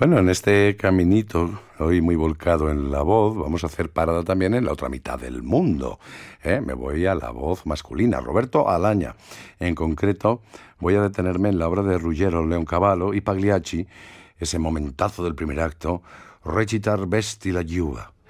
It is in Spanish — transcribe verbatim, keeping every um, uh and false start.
Bueno, en este caminito, hoy muy volcado en la voz, vamos a hacer parada también en la otra mitad del mundo. ¿eh? Me voy a la voz masculina, Roberto Alaña. En concreto, voy a detenerme en la obra de Ruggiero Leoncavallo y Pagliacci, ese momentazo del primer acto, Recitar Vesti la Giuva.